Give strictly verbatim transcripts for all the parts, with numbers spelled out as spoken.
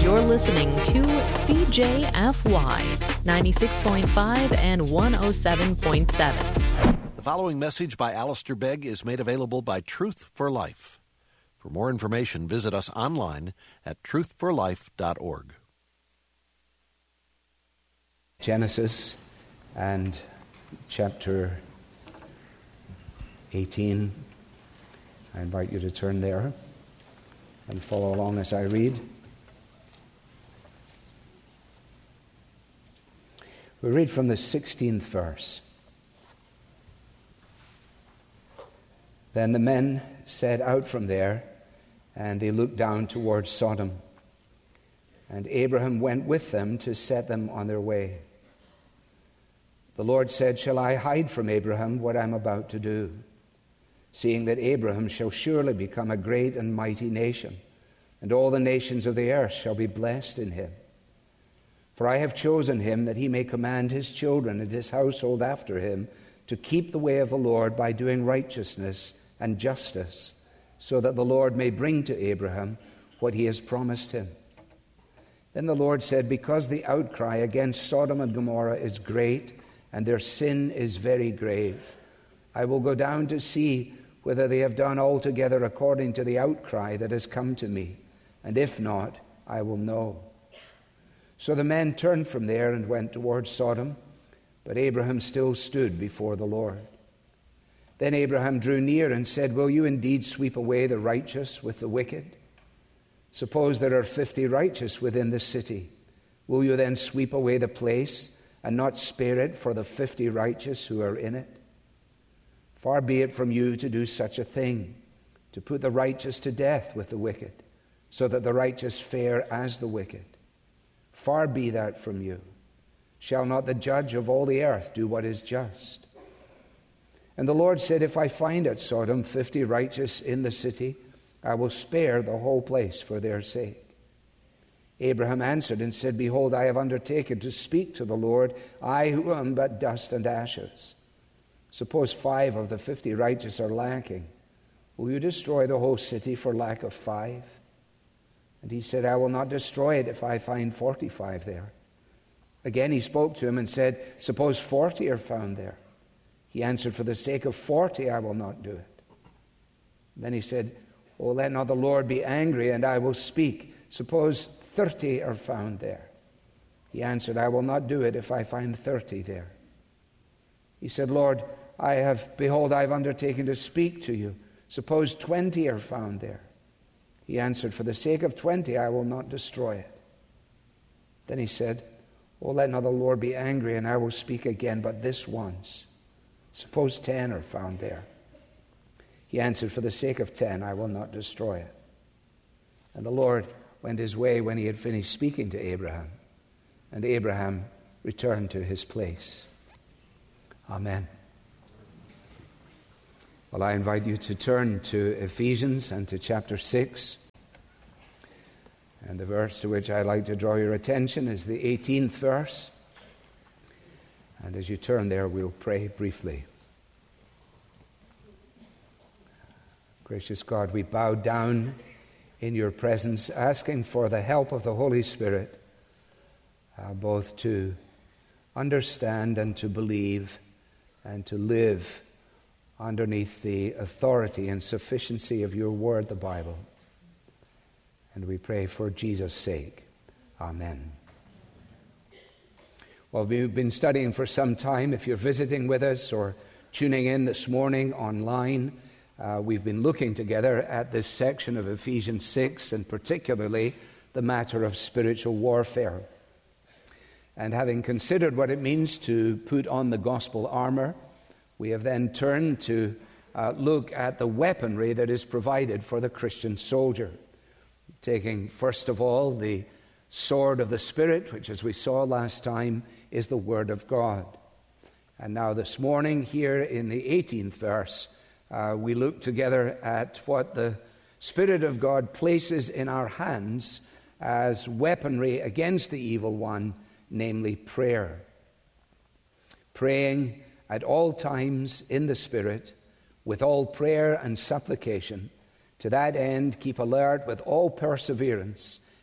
You're listening to C J F Y ninety-six point five and one oh seven point seven. The following message by Alistair Begg is made available by Truth for Life. For more information, visit us online at truth for life dot org. Genesis and chapter eighteen. I invite you to turn there and follow along as I read. We read from the sixteenth verse. Then the men set out from there, and they looked down towards Sodom. And Abraham went with them to set them on their way. The Lord said, "Shall I hide from Abraham what I am about to do? Seeing that Abraham shall surely become a great and mighty nation, and all the nations of the earth shall be blessed in him. For I have chosen him that he may command his children and his household after him to keep the way of the Lord by doing righteousness and justice, so that the Lord may bring to Abraham what he has promised him." Then the Lord said, "Because the outcry against Sodom and Gomorrah is great, and their sin is very grave, I will go down to see whether they have done altogether according to the outcry that has come to me, and if not, I will know." So the men turned from there and went towards Sodom, but Abraham still stood before the Lord. Then Abraham drew near and said, "Will you indeed sweep away the righteous with the wicked? Suppose there are fifty righteous within the city. Will you then sweep away the place and not spare it for the fifty righteous who are in it? Far be it from you to do such a thing, to put the righteous to death with the wicked, so that the righteous fare as the wicked. Far be that from you. Shall not the judge of all the earth do what is just?" And the Lord said, "If I find at Sodom fifty righteous in the city, I will spare the whole place for their sake." Abraham answered and said, "Behold, I have undertaken to speak to the Lord, I who am but dust and ashes. Suppose five of the fifty righteous are lacking. Will you destroy the whole city for lack of five?" And he said, "I will not destroy it if I find forty-five there." Again he spoke to him and said, "Suppose forty are found there." He answered, "For the sake of forty I will not do it." Then he said, "Oh, let not the Lord be angry, and I will speak. Suppose thirty are found there." He answered, "I will not do it if I find thirty there." He said, "Lord, I have, behold, I have undertaken to speak to you. Suppose twenty are found there." He answered, "For the sake of twenty I will not destroy it." Then he said, "Oh, let not the Lord be angry, and I will speak again, but this once. Suppose ten are found there." He answered, "For the sake of ten I will not destroy it." And the Lord went his way when he had finished speaking to Abraham, and Abraham returned to his place. Amen. Well, I invite you to turn to Ephesians and to chapter six. And the verse to which I'd like to draw your attention is the eighteenth verse. And as you turn there, we'll pray briefly. Gracious God, we bow down in your presence, asking for the help of the Holy Spirit, uh, both to understand and to believe and to live underneath the authority and sufficiency of your word, the Bible. And we pray for Jesus' sake. Amen. Well, we've been studying for some time. If you're visiting with us or tuning in this morning online, uh, we've been looking together at this section of Ephesians six, and particularly the matter of spiritual warfare. And having considered what it means to put on the gospel armor, we have then turned to uh, look at the weaponry that is provided for the Christian soldier, taking first of all the sword of the Spirit, which, as we saw last time, is the Word of God. And now this morning, here in the eighteenth verse, uh, we look together at what the Spirit of God places in our hands as weaponry against the evil one, namely prayer. Praying at all times in the Spirit, with all prayer and supplication. To that end, keep alert with all perseverance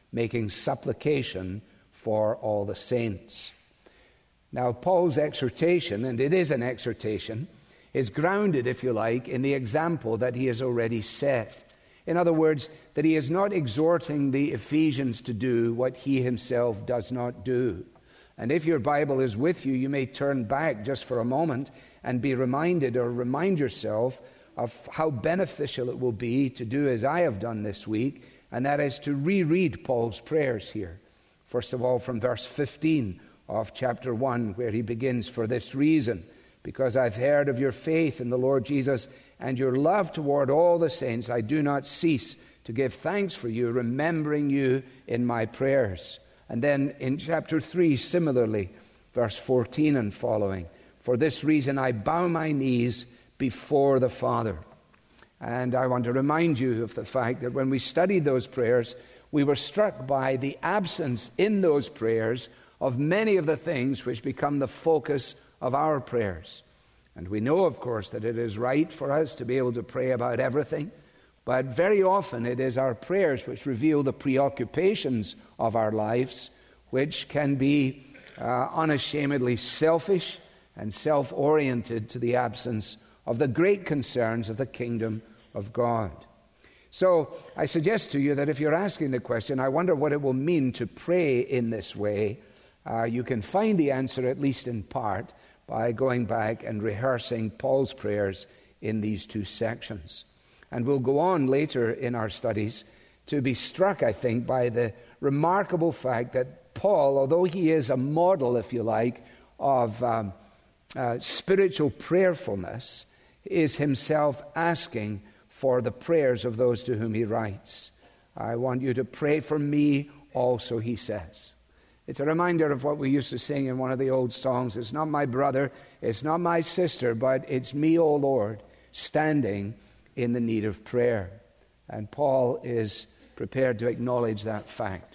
making supplication for all the saints. Now, Paul's exhortation, and it is an exhortation, is grounded, if you like, in the example that he has already set. In other words, that he is not exhorting the Ephesians to do what he himself does not do. And if your Bible is with you, you may turn back just for a moment and be reminded or remind yourself of how beneficial it will be to do as I have done this week, and that is to reread Paul's prayers here. First of all, from verse fifteen of chapter one, where he begins, "For this reason, because I've heard of your faith in the Lord Jesus and your love toward all the saints, I do not cease to give thanks for you, remembering you in my prayers." And then in chapter three, similarly, verse fourteen and following, "For this reason I bow my knees before the Father." And I want to remind you of the fact that when we studied those prayers, we were struck by the absence in those prayers of many of the things which become the focus of our prayers. And we know, of course, that it is right for us to be able to pray about everything, but very often it is our prayers which reveal the preoccupations of our lives, which can be uh, unashamedly selfish and self-oriented to the absence of the great concerns of the kingdom of God. So I suggest to you that if you're asking the question, I wonder what it will mean to pray in this way, uh, you can find the answer, at least in part, by going back and rehearsing Paul's prayers in these two sections. And we'll go on later in our studies to be struck, I think, by the remarkable fact that Paul, although he is a model, if you like, of um, uh, spiritual prayerfulness, is himself asking for the prayers of those to whom he writes. "I want you to pray for me also," he says. It's a reminder of what we used to sing in one of the old songs. It's not my brother, it's not my sister, but it's me, O Lord, standing in the need of prayer. And Paul is prepared to acknowledge that fact.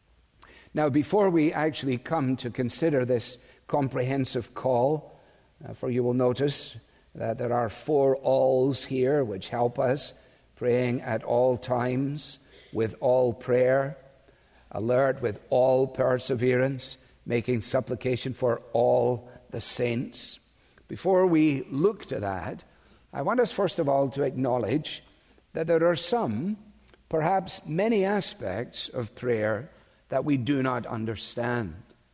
Now, before we actually come to consider this comprehensive call, uh, for you will notice that there are four alls here which help us: praying at all times, with all prayer, alert with all perseverance, making supplication for all the saints. Before we look to that, I want us first of all to acknowledge that there are some, perhaps many aspects of prayer that we do not understand.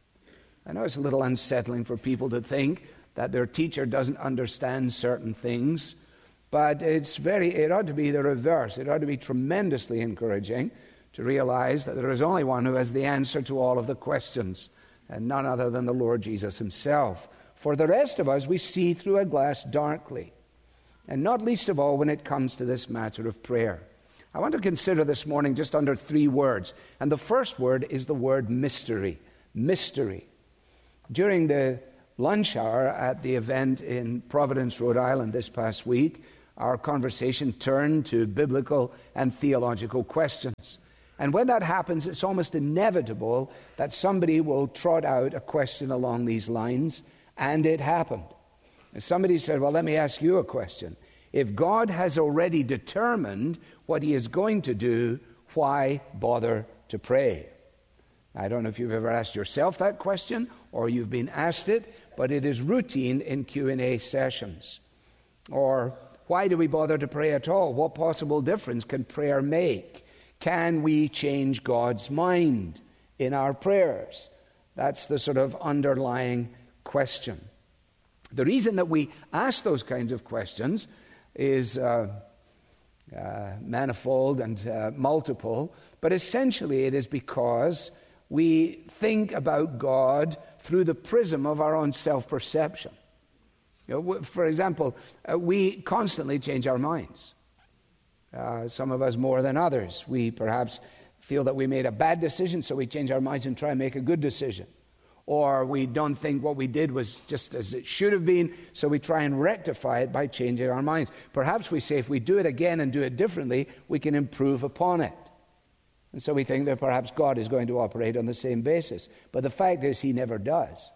I know it's a little unsettling for people to think that their teacher doesn't understand certain things, but it's very, it ought to be the reverse. It ought to be tremendously encouraging to realize that there is only one who has the answer to all of the questions, and none other than the Lord Jesus himself. For the rest of us, we see through a glass darkly, and not least of all when it comes to this matter of prayer. I want to consider this morning just under three words, and the first word is the word mystery. Mystery. During the lunch hour at the event in Providence, Rhode Island this past week, our conversation turned to biblical and theological questions. And when that happens, it's almost inevitable that somebody will trot out a question along these lines, and it happened. And somebody said, "Well, let me ask you a question. If God has already determined what he is going to do, why bother to pray?" I don't know if you've ever asked yourself that question or you've been asked it, but it is routine in Q and A sessions. Or, why do we bother to pray at all? What possible difference can prayer make? Can we change God's mind in our prayers? That's the sort of underlying question. The reason that we ask those kinds of questions is uh, uh, manifold and uh, multiple, but essentially it is because we think about God through the prism of our own self-perception. You know, for example, uh, we constantly change our minds. Uh, some of us more than others. We perhaps feel that we made a bad decision, so we change our minds and try and make a good decision. Or we don't think what we did was just as it should have been, so we try and rectify it by changing our minds. Perhaps we say if we do it again and do it differently, we can improve upon it. And so we think that perhaps God is going to operate on the same basis. But the fact is, he never does.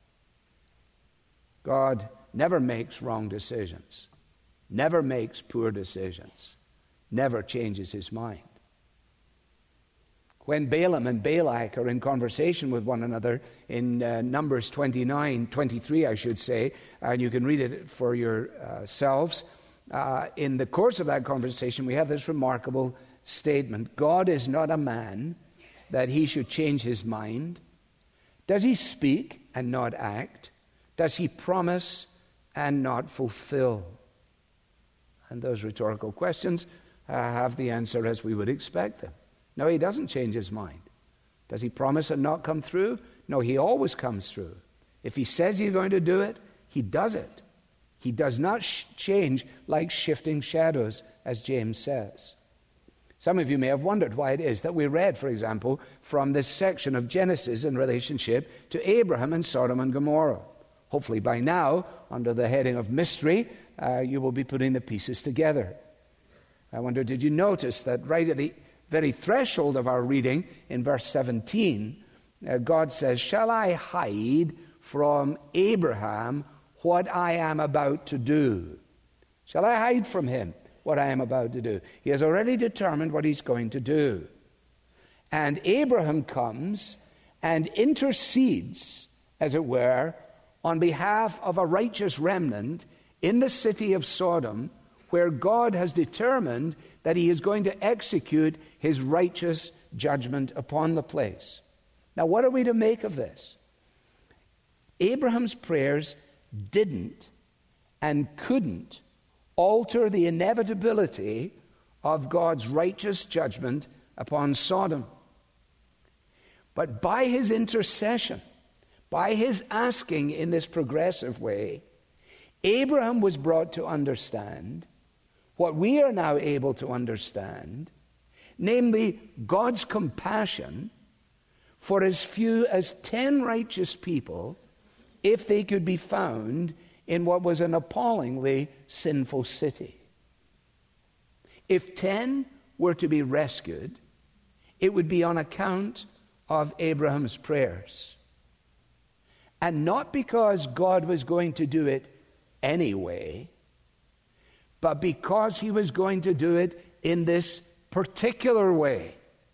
God never makes wrong decisions, never makes poor decisions, never changes his mind. When Balaam and Balak are in conversation with one another in uh, Numbers twenty-nine, twenty-three, I should say, and you can read it for yourselves, uh, in the course of that conversation, we have this remarkable statement. God is not a man that he should change his mind. Does he speak and not act? Does he promise and not fulfill? And those rhetorical questions uh, have the answer as we would expect them. No, he doesn't change his mind. Does he promise and not come through? No, he always comes through. If he says he's going to do it, he does it. He does not sh- change like shifting shadows, as James says. Some of you may have wondered why it is that we read, for example, from this section of Genesis in relationship to Abraham and Sodom and Gomorrah. Hopefully by now, under the heading of mystery, uh, you will be putting the pieces together. I wonder, did you notice that right at the very threshold of our reading, in verse seventeen, uh, God says, "Shall I hide from Abraham what I am about to do?" Shall I hide from him what I am about to do? He has already determined what he's going to do. And Abraham comes and intercedes, as it were, on behalf of a righteous remnant in the city of Sodom, where God has determined that he is going to execute his righteous judgment upon the place. Now, what are we to make of this? Abraham's prayers didn't and couldn't alter the inevitability of God's righteous judgment upon Sodom. But by his intercession, by his asking in this progressive way, Abraham was brought to understand what we are now able to understand, namely God's compassion for as few as ten righteous people, if they could be found in what was an appallingly sinful city. If ten were to be rescued, it would be on account of Abraham's prayers. And not because God was going to do it anyway, but because he was going to do it in this particular way.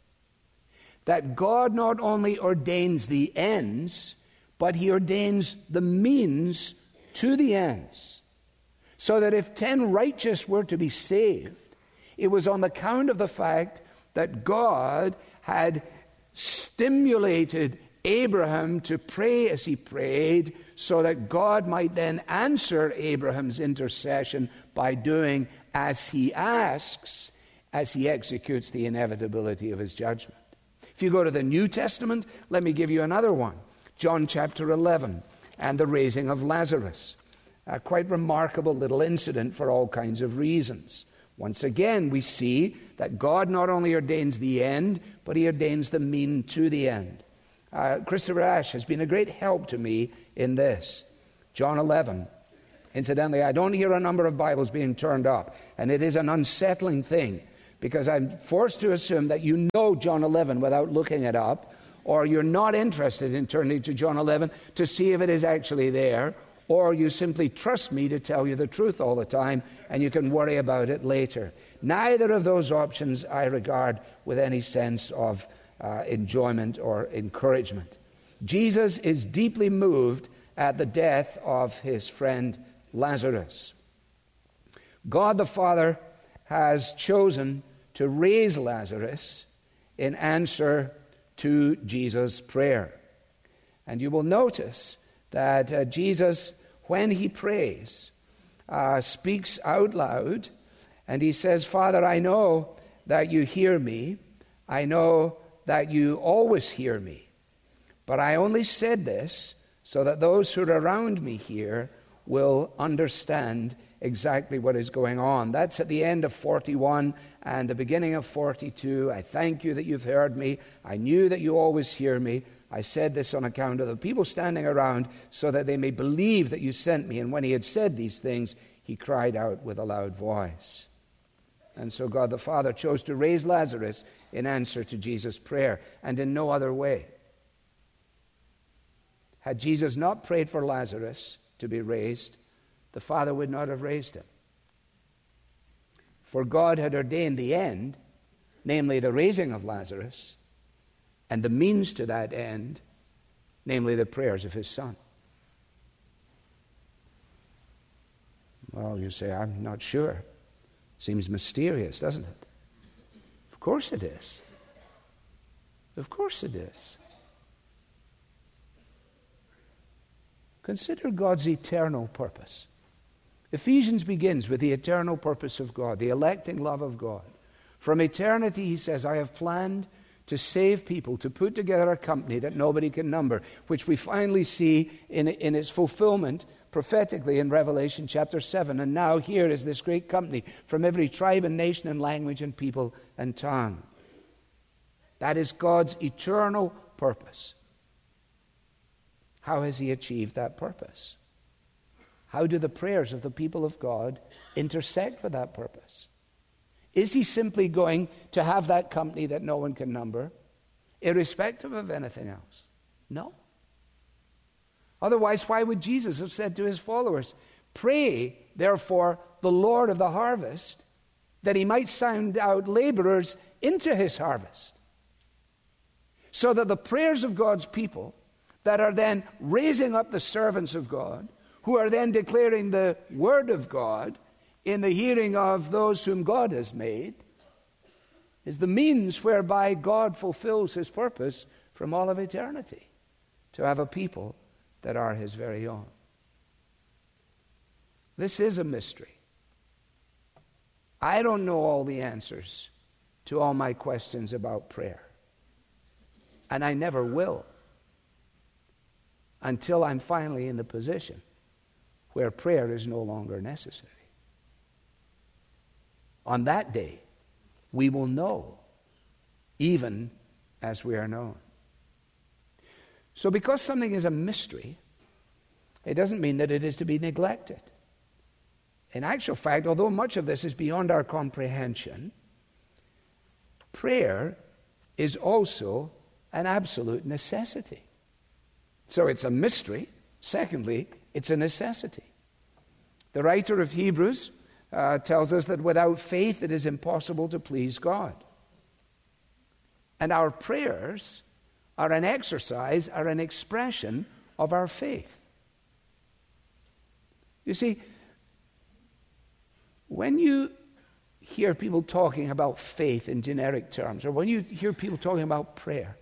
That God not only ordains the ends, but he ordains the means to the ends. So that if ten righteous were to be saved, it was on account of the fact that God had stimulated Abraham to pray as he prayed, so that God might then answer Abraham's intercession by doing as he asks, as he executes the inevitability of his judgment. If you go to the New Testament, let me give you another one. John chapter eleven, and the raising of Lazarus. A quite remarkable little incident for all kinds of reasons. Once again, we see that God not only ordains the end, but he ordains the mean to the end. Uh, Christopher Ash has been a great help to me in this. John eleven. Incidentally, I don't hear a number of Bibles being turned up, and it is an unsettling thing, because I'm forced to assume that you know John eleven without looking it up, or you're not interested in turning to John eleven to see if it is actually there, or you simply trust me to tell you the truth all the time, and you can worry about it later. Neither of those options I regard with any sense of Uh, enjoyment or encouragement. Jesus is deeply moved at the death of his friend Lazarus. God the Father has chosen to raise Lazarus in answer to Jesus' prayer. And you will notice that uh, Jesus, when he prays, uh, speaks out loud, and he says, "Father, I know that you hear me. I know that you always hear me. But I only said this so that those who are around me here will understand exactly what is going on." That's at the end of forty-one and the beginning of forty-two. "I thank you that you've heard me. I knew that you always hear me. I said this on account of the people standing around, so that they may believe that you sent me." And when he had said these things, he cried out with a loud voice. And so God the Father chose to raise Lazarus in answer to Jesus' prayer, and in no other way. Had Jesus not prayed for Lazarus to be raised, the Father would not have raised him. For God had ordained the end, namely the raising of Lazarus, and the means to that end, namely the prayers of his Son. Well, you say, I'm not sure. Seems mysterious, doesn't it? Of course it is. Of course it is. Consider God's eternal purpose. Ephesians begins with the eternal purpose of God, the electing love of God. From eternity, he says, I have planned to save people, to put together a company that nobody can number, which we finally see in, in its fulfillment prophetically in Revelation chapter seven. And now here is this great company from every tribe and nation and language and people and tongue. That is God's eternal purpose. How has he achieved that purpose? How do the prayers of the people of God intersect with that purpose? Is he simply going to have that company that no one can number, irrespective of anything else? No. Otherwise, why would Jesus have said to his followers, pray, therefore, the Lord of the harvest, that he might send out laborers into his harvest? So that the prayers of God's people that are then raising up the servants of God, who are then declaring the word of God in the hearing of those whom God has made, is the means whereby God fulfills his purpose from all of eternity, to have a people that are his very own. This is a mystery. I don't know all the answers to all my questions about prayer. And I never will, until I'm finally in the position where prayer is no longer necessary. On that day, we will know, even as we are known. So because something is a mystery, it doesn't mean that it is to be neglected. In actual fact, although much of this is beyond our comprehension, prayer is also an absolute necessity. So it's a mystery. Secondly, it's a necessity. The writer of Hebrews uh, tells us that without faith it is impossible to please God. And our prayers are an exercise, are an expression of our faith. You see, when you hear people talking about faith in generic terms, or when you hear people talking about prayer,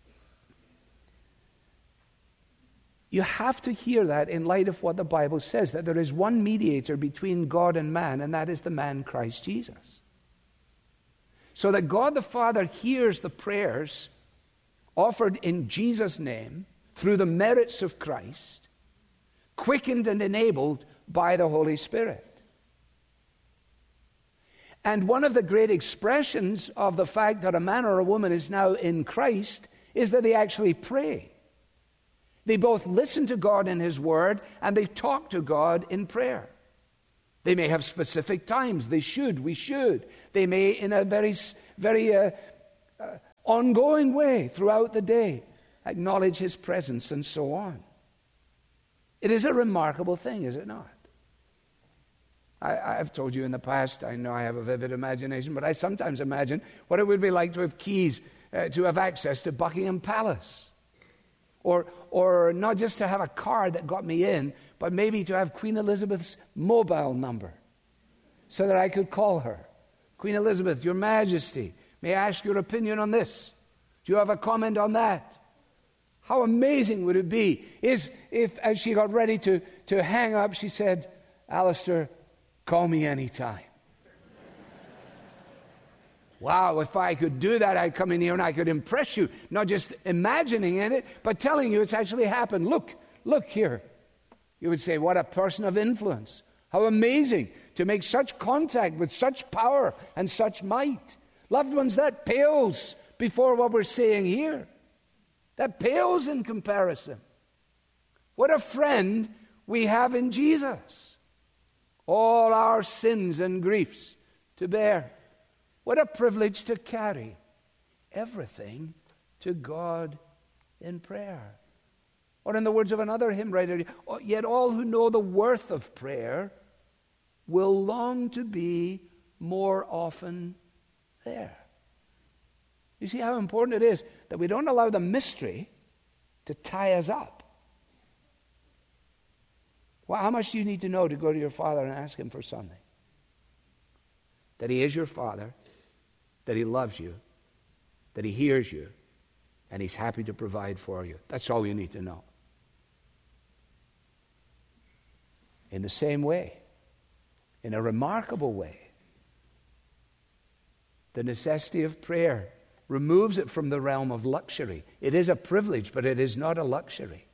you have to hear that in light of what the Bible says, that there is one mediator between God and man, and that is the man Christ Jesus. So that God the Father hears the prayers offered in Jesus' name through the merits of Christ, quickened and enabled by the Holy Spirit. And one of the great expressions of the fact that a man or a woman is now in Christ is that they actually pray. They both listen to God in His Word and they talk to God in prayer. They may have specific times. They should. We should. They may, in a very, very uh, uh, ongoing way throughout the day, acknowledge His presence and so on. It is a remarkable thing, is it not? I, I've told you in the past, I know I have a vivid imagination, but I sometimes imagine what it would be like to have keys, uh, to have access to Buckingham Palace. Or, or not just to have a card that got me in, but maybe to have Queen Elizabeth's mobile number so that I could call her. Queen Elizabeth, Your Majesty, may I ask your opinion on this? Do you have a comment on that? How amazing would it be is if, as she got ready to, to hang up, she said, Alistair, call me anytime. Wow, if I could do that, I'd come in here and I could impress you, not just imagining in it, but telling you it's actually happened. Look, look here. You would say, what a person of influence. How amazing to make such contact with such power and such might. Loved ones, that pales before what we're saying here. That pales in comparison. What a friend we have in Jesus. All our sins and griefs to bear. What a privilege to carry everything to God in prayer. Or in the words of another hymn writer, yet all who know the worth of prayer will long to be more often there. You see how important it is that we don't allow the mystery to tie us up. Well, how much do you need to know to go to your Father and ask Him for something? That He is your Father, that He loves you, that He hears you, and He's happy to provide for you. That's all you need to know. In the same way, in a remarkable way, the necessity of prayer removes it from the realm of luxury. It is a privilege, but it is not a luxury.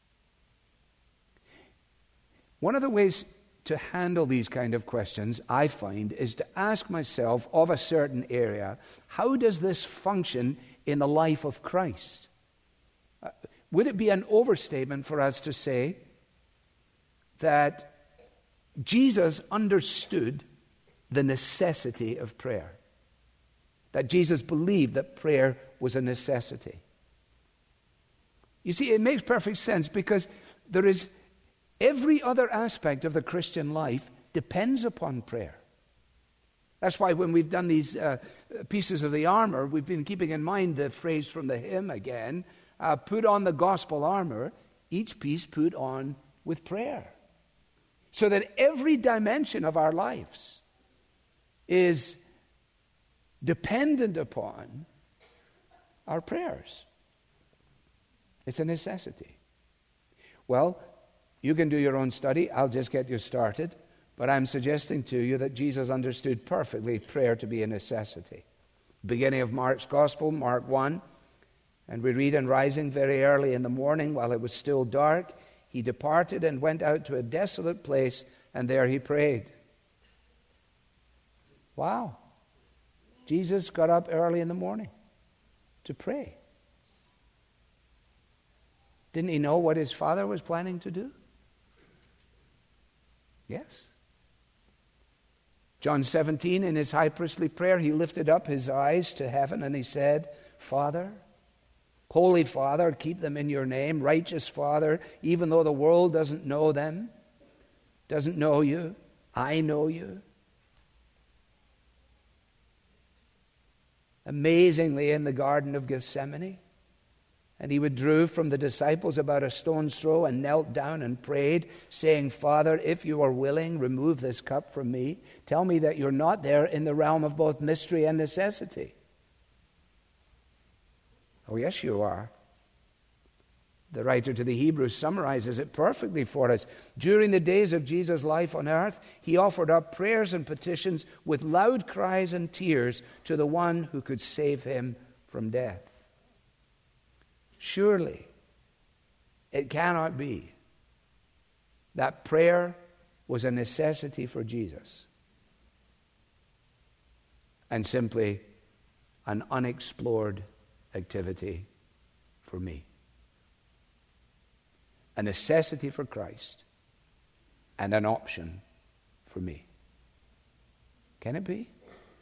One of the ways to handle these kind of questions, I find, is to ask myself of a certain area, how does this function in the life of Christ? Uh, would it be an overstatement for us to say that Jesus understood the necessity of prayer? That Jesus believed that prayer was a necessity? You see, it makes perfect sense because there is every other aspect of the Christian life depends upon prayer. That's why when we've done these uh, pieces of the armor, we've been keeping in mind the phrase from the hymn again, uh, put on the gospel armor, each piece put on with prayer. So that every dimension of our lives is dependent upon our prayers. It's a necessity. Well, you can do your own study. I'll just get you started. But I'm suggesting to you that Jesus understood perfectly prayer to be a necessity. Beginning of Mark's Gospel, Mark one, and we read, "And rising very early in the morning, while it was still dark, He departed and went out to a desolate place, and there He prayed." Wow. Jesus got up early in the morning to pray. Didn't He know what His Father was planning to do? Yes. John seventeen, in His high priestly prayer, He lifted up His eyes to heaven and He said, "Father, Holy Father, keep them in your name. Righteous Father, even though the world doesn't know them, doesn't know you, I know you." Amazingly, in the Garden of Gethsemane, and He withdrew from the disciples about a stone's throw and knelt down and prayed, saying, "Father, if you are willing, remove this cup from me. Tell me that you're not there in the realm of both mystery and necessity." Oh, yes, you are. The writer to the Hebrews summarizes it perfectly for us. During the days of Jesus' life on earth, He offered up prayers and petitions with loud cries and tears to the one who could save Him from death. Surely, it cannot be that prayer was a necessity for Jesus and simply an unexplored activity for me. A necessity for Christ and an option for me. Can it be?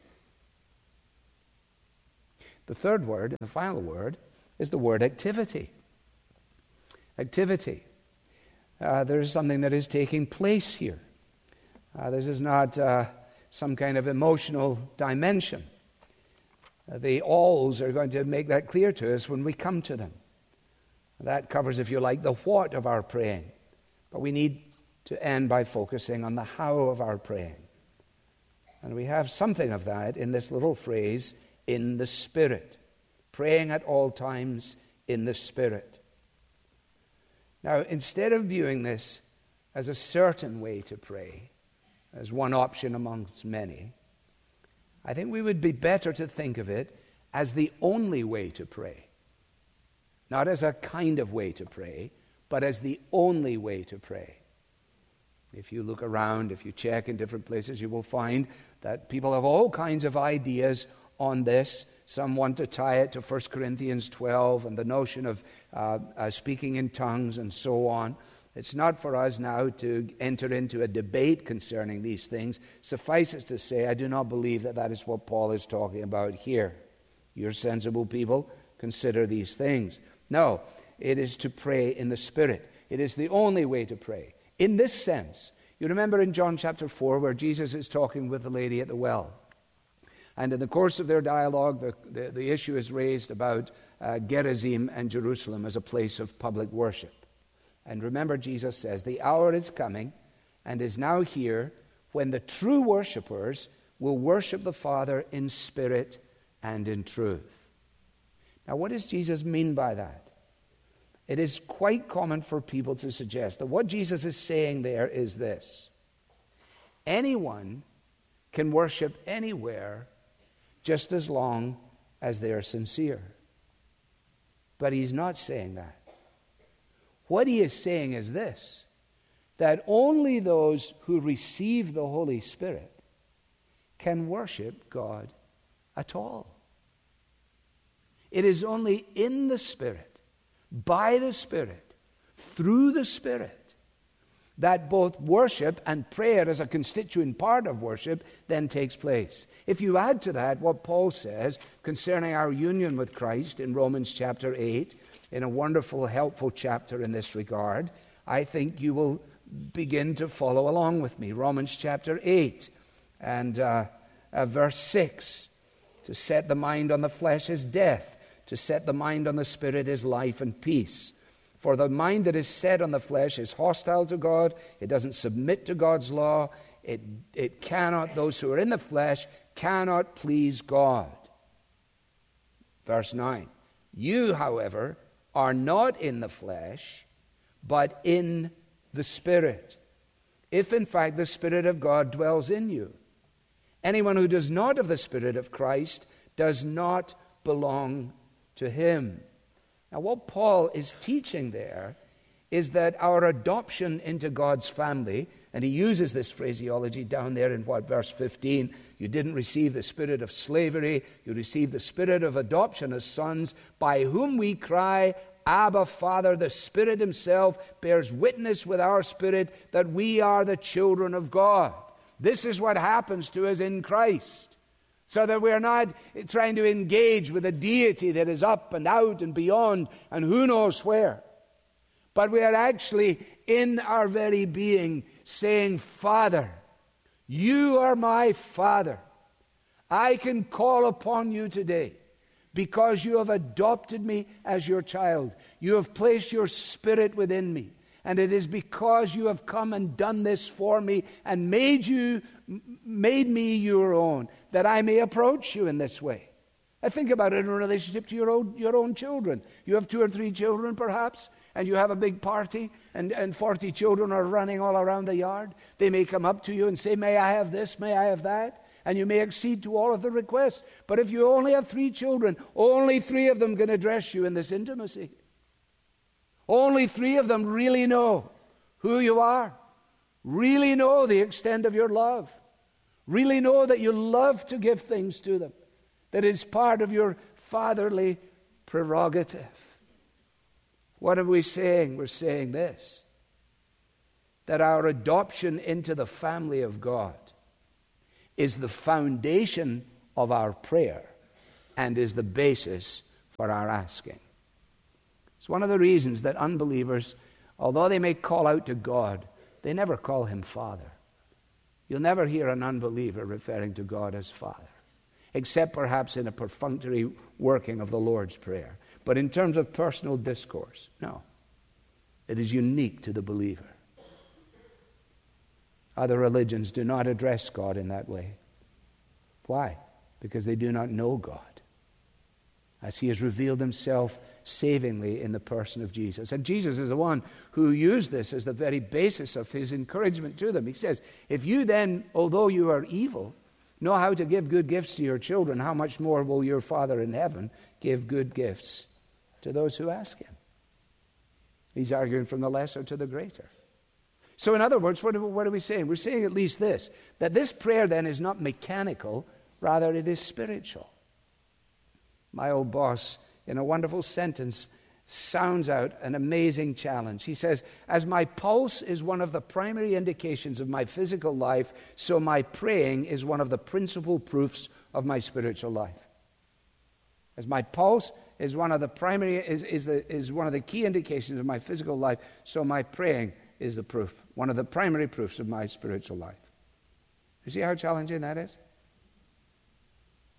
The third word, and the final word, is the word activity. Activity. Uh, there's something that is taking place here. Uh, this is not uh, some kind of emotional dimension. Uh, the alls are going to make that clear to us when we come to them. That covers, if you like, the what of our praying. But we need to end by focusing on the how of our praying. And we have something of that in this little phrase, "in the Spirit." Praying at all times in the Spirit. Now, instead of viewing this as a certain way to pray, as one option amongst many, I think we would be better to think of it as the only way to pray. Not as a kind of way to pray, but as the only way to pray. If you look around, if you check in different places, you will find that people have all kinds of ideas on this. Some want to tie it to First Corinthians twelve and the notion of uh, uh, speaking in tongues and so on. It's not for us now to enter into a debate concerning these things. Suffice it to say, I do not believe that that is what Paul is talking about here. You're sensible people, consider these things. No, it is to pray in the Spirit. It is the only way to pray. In this sense, you remember in John chapter four where Jesus is talking with the lady at the well. And in the course of their dialogue, the, the, the issue is raised about uh, Gerizim and Jerusalem as a place of public worship. And remember, Jesus says, the hour is coming and is now here when the true worshipers will worship the Father in spirit and in truth. Now, what does Jesus mean by that? It is quite common for people to suggest that what Jesus is saying there is this: anyone can worship anywhere just as long as they are sincere. But he's not saying that. What he is saying is this: that only those who receive the Holy Spirit can worship God at all. It is only in the Spirit, by the Spirit, through the Spirit, that both worship and prayer as a constituent part of worship then takes place. If you add to that what Paul says concerning our union with Christ in Romans chapter eight, in a wonderful, helpful chapter in this regard, I think you will begin to follow along with me. Romans chapter eight and uh, uh, verse six. To set the mind on the flesh is death. To set the mind on the Spirit is life and peace. For the mind that is set on the flesh is hostile to God. It doesn't submit to God's law. It, it cannot, those who are in the flesh cannot please God. Verse nine. You, however, are not in the flesh, but in the Spirit, if in fact the Spirit of God dwells in you. Anyone who does not have the Spirit of Christ does not belong to him. Now, what Paul is teaching there is that our adoption into God's family, and he uses this phraseology down there in what, verse fifteen, you didn't receive the spirit of slavery, you received the spirit of adoption as sons, by whom we cry, Abba, Father. The Spirit himself bears witness with our spirit that we are the children of God. This is what happens to us in Christ. So that we're not trying to engage with a deity that is up and out and beyond and who knows where. But we are actually in our very being saying, Father, you are my Father. I can call upon you today because you have adopted me as your child. You have placed your Spirit within me. And it is because you have come and done this for me and made you, made me your own, that I may approach you in this way. I think about it in relationship to your own, your own children. You have two or three children perhaps, and you have a big party, and, and forty children are running all around the yard. They may come up to you and say, may I have this, may I have that? And you may accede to all of the requests. But if you only have three children, only three of them can address you in this intimacy. Only three of them really know who you are, really know the extent of your love, really know that you love to give things to them, that it's part of your fatherly prerogative. What are we saying? We're saying this, that our adoption into the family of God is the foundation of our prayer and is the basis for our asking. It's one of the reasons that unbelievers, although they may call out to God, they never call him Father. You'll never hear an unbeliever referring to God as Father, except perhaps in a perfunctory working of the Lord's Prayer. But in terms of personal discourse, no. It is unique to the believer. Other religions do not address God in that way. Why? Because they do not know God, as he has revealed himself savingly in the person of Jesus. And Jesus is the one who used this as the very basis of his encouragement to them. He says, if you then, although you are evil, know how to give good gifts to your children, how much more will your Father in heaven give good gifts to those who ask him? He's arguing from the lesser to the greater. So in other words, what are, what are we saying? We're saying at least this, that this prayer then is not mechanical, rather it is spiritual. My old boss, in a wonderful sentence, sounds out an amazing challenge. He says, as my pulse is one of the primary indications of my physical life, so my praying is one of the principal proofs of my spiritual life. As my pulse is one of the primary is, is, the, is one of the key indications of my physical life, so my praying is the proof, one of the primary proofs of my spiritual life. You see how challenging that is?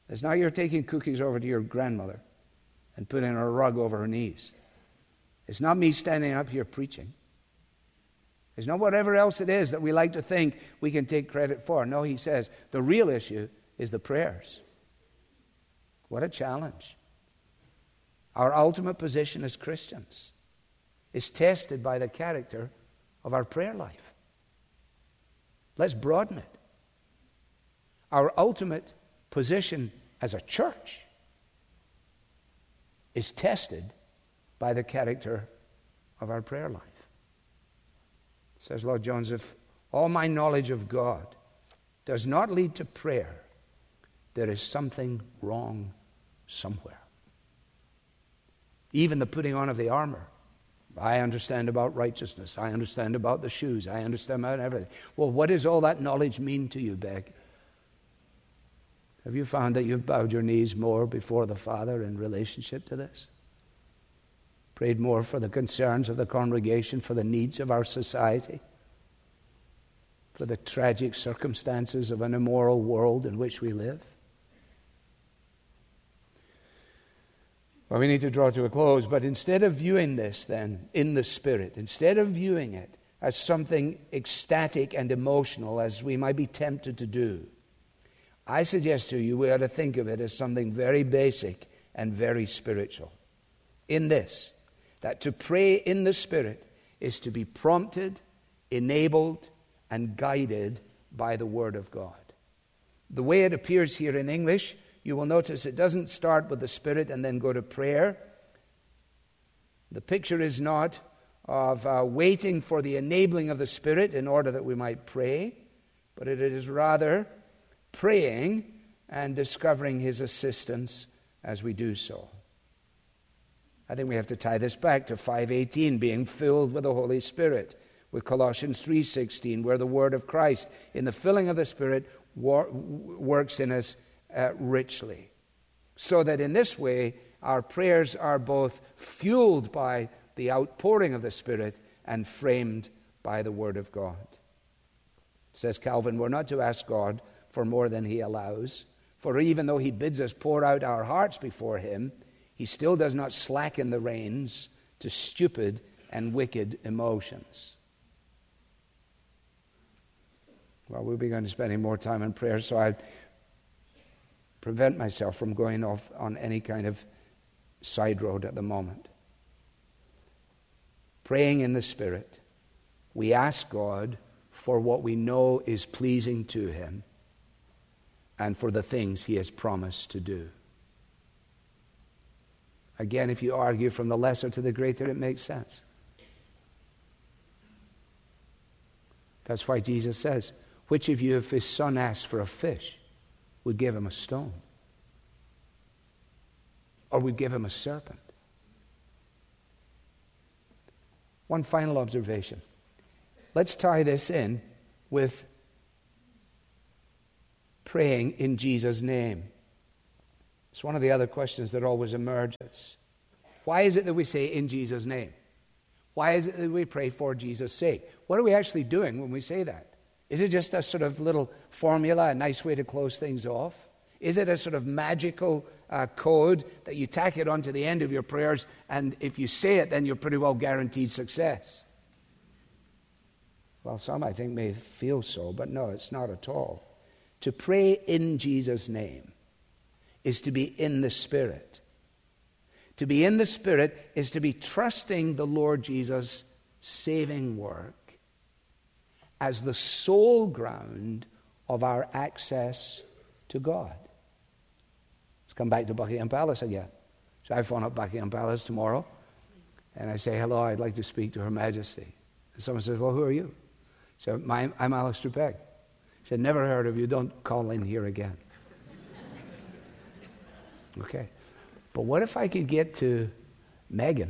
It's not you're taking cookies over to your grandmother and putting a rug over her knees. It's not me standing up here preaching. It's not whatever else it is that we like to think we can take credit for. No, he says the real issue is the prayers. What a challenge. Our ultimate position as Christians is tested by the character of our prayer life. Let's broaden it. Our ultimate position as a church is tested by the character of our prayer life. Says Lord Jones, if all my knowledge of God does not lead to prayer, there is something wrong somewhere. Even the putting on of the armor. I understand about righteousness. I understand about the shoes. I understand about everything. Well, what does all that knowledge mean to you, Beck? Have you found that you've bowed your knees more before the Father in relationship to this? Prayed more for the concerns of the congregation, for the needs of our society, for the tragic circumstances of an immoral world in which we live? Well, we need to draw to a close, but instead of viewing this then in the Spirit, instead of viewing it as something ecstatic and emotional as we might be tempted to do, I suggest to you we ought to think of it as something very basic and very spiritual. In this, that to pray in the Spirit is to be prompted, enabled, and guided by the Word of God. The way it appears here in English, you will notice it doesn't start with the Spirit and then go to prayer. The picture is not of uh, waiting for the enabling of the Spirit in order that we might pray, but it is rather praying and discovering His assistance as we do so. I think we have to tie this back to five eighteen, being filled with the Holy Spirit, with Colossians three sixteen, where the Word of Christ, in the filling of the Spirit, wor- works in us uh, richly. So that in this way, our prayers are both fueled by the outpouring of the Spirit and framed by the Word of God. Says Calvin, we're not to ask God for more than He allows, for even though He bids us pour out our hearts before Him, He still does not slacken the reins to stupid and wicked emotions. Well, we'll be going to spending more time in prayer, so I prevent myself from going off on any kind of side road at the moment. Praying in the Spirit, we ask God for what we know is pleasing to Him and for the things He has promised to do. Again, if you argue from the lesser to the greater, it makes sense. That's why Jesus says, which of you, if his son asked for a fish, would give him a stone? Or would give him a serpent? One final observation. Let's tie this in with praying in Jesus' name. It's one of the other questions that always emerges. Why is it that we say in Jesus' name? Why is it that we pray for Jesus' sake? What are we actually doing when we say that? Is it just a sort of little formula, a nice way to close things off? Is it a sort of magical uh, code that you tack it onto the end of your prayers, and if you say it, then you're pretty well guaranteed success? Well, some, I think, may feel so, but no, it's not at all. To pray in Jesus' name is to be in the Spirit. To be in the Spirit is to be trusting the Lord Jesus' saving work as the sole ground of our access to God. Let's come back to Buckingham Palace again. So I phone up Buckingham Palace tomorrow, and I say, hello, I'd like to speak to Her Majesty. And someone says, well, who are you? So my, I'm Alistair Begg. He said, never heard of you, don't call in here again. Okay. But what if I could get to Meghan,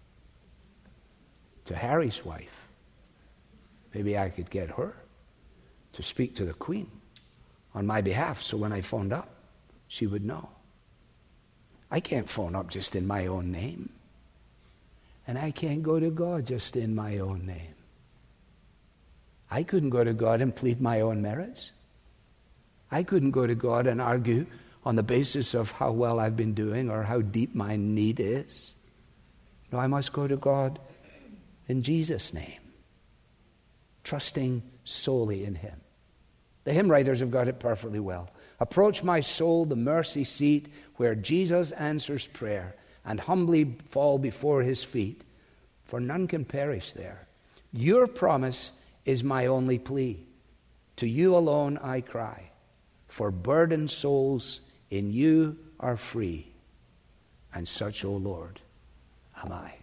to Harry's wife? Maybe I could get her to speak to the Queen on my behalf, so when I phoned up, she would know. I can't phone up just in my own name. And I can't go to God just in my own name. I couldn't go to God and plead my own merits. I couldn't go to God and argue on the basis of how well I've been doing or how deep my need is. No, I must go to God in Jesus' name, trusting solely in him. The hymn writers have got it perfectly well. Approach my soul the mercy seat where Jesus answers prayer, and humbly fall before his feet, for none can perish there. Your promise is my only plea. To you alone I cry, for burdened souls in you are free, and such, O Lord, am I.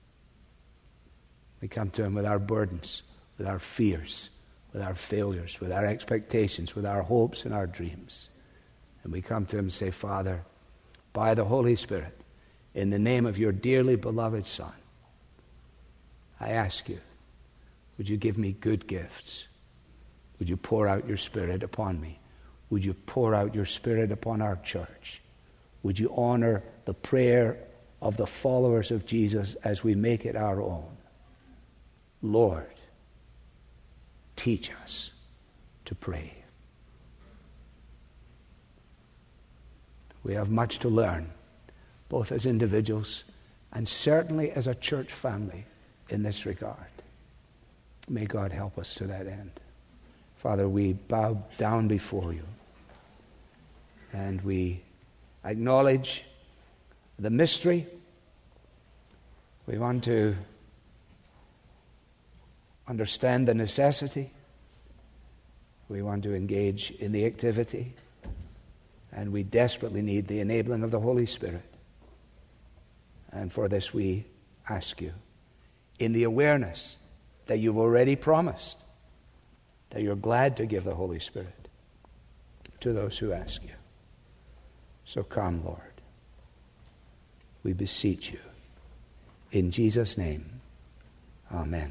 We come to him with our burdens, with our fears, with our failures, with our expectations, with our hopes and our dreams. And we come to him and say, Father, by the Holy Spirit, in the name of your dearly beloved Son, I ask you, would you give me good gifts? Would you pour out your Spirit upon me? Would you pour out your Spirit upon our church? Would you honor the prayer of the followers of Jesus as we make it our own? Lord, teach us to pray. We have much to learn, both as individuals and certainly as a church family in this regard. May God help us to that end. Father, we bow down before you and we acknowledge the mystery. We want to understand the necessity. We want to engage in the activity. And we desperately need the enabling of the Holy Spirit. And for this we ask you, in the awareness that you've already promised, that you're glad to give the Holy Spirit to those who ask you. So come, Lord. We beseech you. In Jesus' name, amen.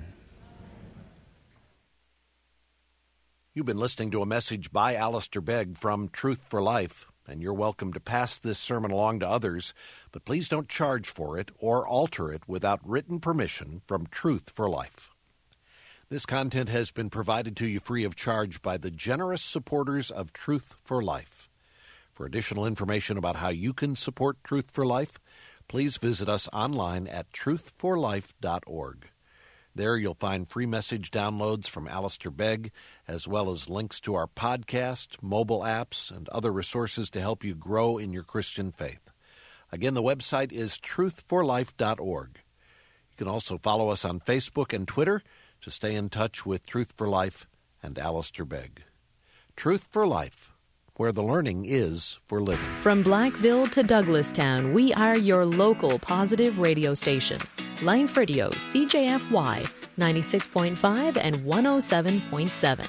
You've been listening to a message by Alistair Begg from Truth for Life, and you're welcome to pass this sermon along to others, but please don't charge for it or alter it without written permission from Truth for Life. This content has been provided to you free of charge by the generous supporters of Truth for Life. For additional information about how you can support Truth for Life, please visit us online at truth for life dot org. There you'll find free message downloads from Alistair Begg, as well as links to our podcast, mobile apps, and other resources to help you grow in your Christian faith. Again, the website is truth for life dot org. You can also follow us on Facebook and Twitter to stay in touch with Truth for Life and Alistair Begg. Truth for Life, where the learning is for living. From Blackville to Douglastown, we are your local positive radio station. Life Radio, C J F Y, ninety-six point five and one oh seven point seven.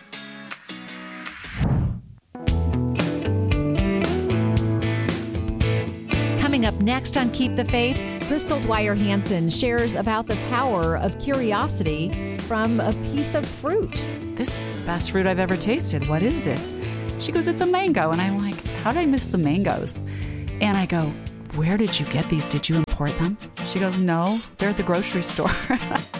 Coming up next on Keep the Faith, Crystal Dwyer Hansen shares about the power of curiosity from a piece of fruit. This is the best fruit I've ever tasted. What is this? She goes, it's a mango. And I'm like, how did I miss the mangoes? And I go, where did you get these? Did you import them? She goes, no, they're at the grocery store.